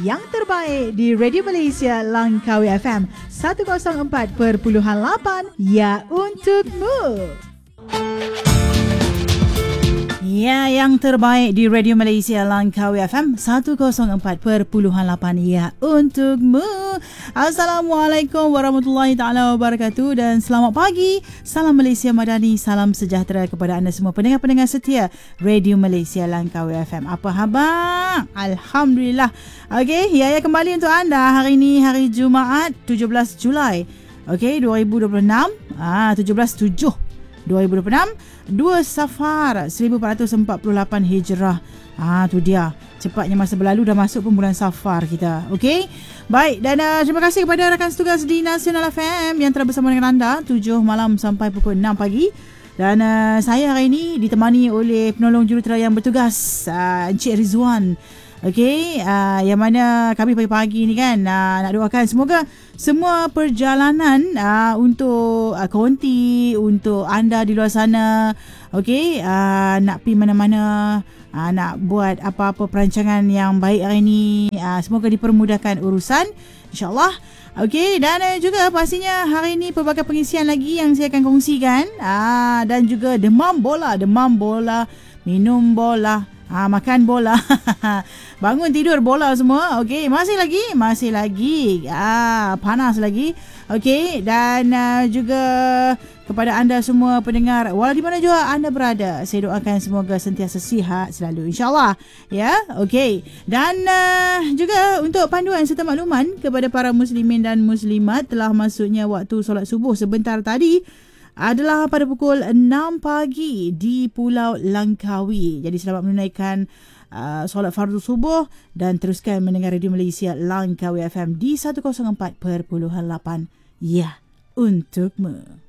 yang terbaik di Radio Malaysia Langkawi FM 104.8, ya untukmu. Ya, yang terbaik di Radio Malaysia Langkawi FM 104.8, ya untukmu. Assalamualaikum warahmatullahi ta'ala wabarakatuh dan selamat pagi. Salam Malaysia Madani, salam sejahtera kepada anda semua pendengar-pendengar setia Radio Malaysia Langkawi FM. Apa khabar? Alhamdulillah. Okey, ya kembali untuk anda hari ini, hari Jumaat 17 Julai. Okey, 2026. 17/7 2026, 2 Safar 1448 Hijrah. Tu dia. Cepatnya masa berlalu, dah masuk pun bulan Safar kita. Okey. Baik, dan terima kasih kepada rakan setugas di Nasional FM yang telah bersama dengan anda 7 malam sampai pukul 6 pagi. Dan saya hari ini ditemani oleh penolong jurutera yang bertugas, Encik Rizwan. Okey, yang mana kami pagi-pagi ni kan nak doakan semoga semua perjalanan untuk konti, untuk anda di luar sana, okey, nak pergi mana-mana, nak buat apa-apa perancangan yang baik hari ni, semoga dipermudahkan urusan, insyaAllah. Okey, dan juga pastinya hari ini pelbagai pengisian lagi yang saya akan kongsikan, dan juga demam bola, minum bola, makan bola, bangun tidur bola semua. Okey, masih lagi panas lagi. Okey, dan juga kepada anda semua pendengar walau di mana juga anda berada, saya doakan semoga sentiasa sihat selalu, insyaAllah, ya. Okey, dan juga untuk panduan serta makluman kepada para muslimin dan muslimat, telah masuknya waktu solat subuh sebentar tadi adalah pada pukul 6 pagi di Pulau Langkawi. Jadi selamat menunaikan solat fardu subuh dan teruskan mendengar Radio Malaysia Langkawi FM di 104.8, ya untukmu.